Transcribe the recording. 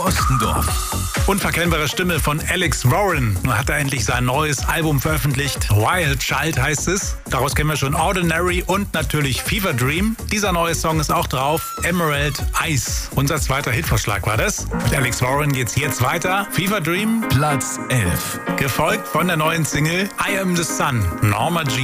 Ostendorf. Unverkennbare Stimme von Alex Warren. Nun hat er endlich sein neues Album veröffentlicht. Wild Child heißt es. Daraus kennen wir schon Ordinary und natürlich Fever Dream. Dieser neue Song ist auch drauf. Emerald Ice. Unser zweiter Hitvorschlag war das. Mit Alex Warren geht's jetzt weiter. Fever Dream, Platz 11. gefolgt von der neuen Single I Am the Sun. Norma Jean.